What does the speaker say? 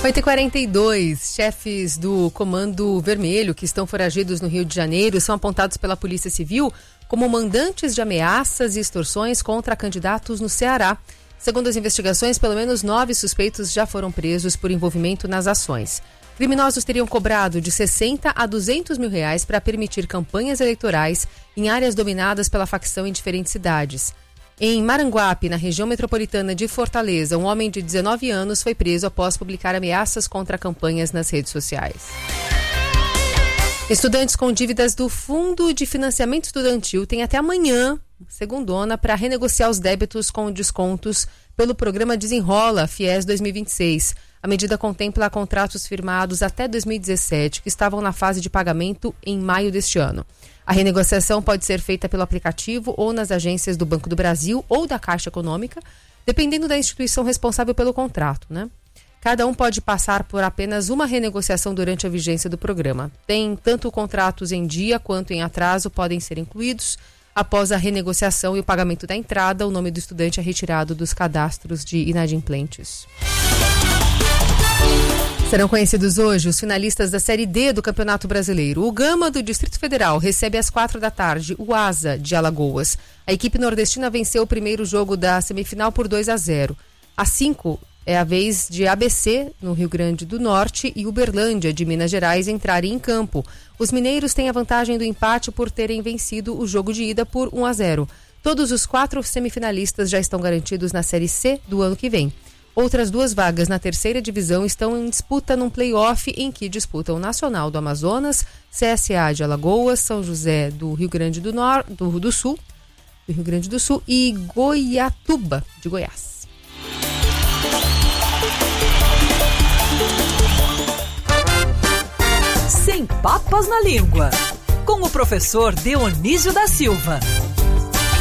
8h42, chefes do Comando Vermelho que estão foragidos no Rio de Janeiro são apontados pela Polícia Civil como mandantes de ameaças e extorsões contra candidatos no Ceará. Segundo as investigações, pelo menos 9 suspeitos já foram presos por envolvimento nas ações. Criminosos teriam cobrado de 60 a 200 mil reais para permitir campanhas eleitorais em áreas dominadas pela facção em diferentes cidades. Em Maranguape, na região metropolitana de Fortaleza, um homem de 19 anos foi preso após publicar ameaças contra campanhas nas redes sociais. Estudantes com dívidas do Fundo de Financiamento Estudantil têm até amanhã, segundona, para renegociar os débitos com descontos pelo programa Desenrola FIES 2026. A medida contempla contratos firmados até 2017 que estavam na fase de pagamento em maio deste ano. A renegociação pode ser feita pelo aplicativo ou nas agências do Banco do Brasil ou da Caixa Econômica, dependendo da instituição responsável pelo contrato, né? Cada um pode passar por apenas uma renegociação durante a vigência do programa. Tem tanto contratos em dia quanto em atraso podem ser incluídos. Após a renegociação e o pagamento da entrada, o nome do estudante é retirado dos cadastros de inadimplentes. Serão conhecidos hoje os finalistas da Série D do Campeonato Brasileiro. O Gama, do Distrito Federal, recebe às 16h o Asa, de Alagoas. A equipe nordestina venceu o primeiro jogo da semifinal por 2-0. Às 5 é a vez de ABC, no Rio Grande do Norte, e Uberlândia, de Minas Gerais, entrarem em campo. Os mineiros têm a vantagem do empate por terem vencido o jogo de ida por 1-0. Todos os 4 semifinalistas já estão garantidos na Série C do ano que vem. Outras 2 vagas na terceira divisão estão em disputa num play-off em que disputam o Nacional do Amazonas, CSA de Alagoas, São José do Rio Grande do Sul e Goiatuba de Goiás. Sem papas na língua, com o professor Dionísio da Silva.